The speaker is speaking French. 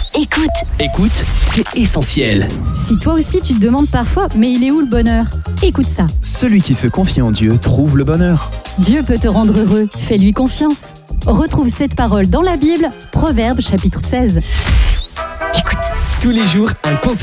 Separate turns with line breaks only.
Écoute, c'est essentiel.
Si toi aussi tu te demandes parfois, mais il est où le bonheur ? Écoute ça.
Celui qui se confie en Dieu trouve le bonheur.
Dieu peut te rendre heureux, fais-lui confiance. Retrouve cette parole dans la Bible, Proverbes chapitre 16.
Tous les jours, un conseil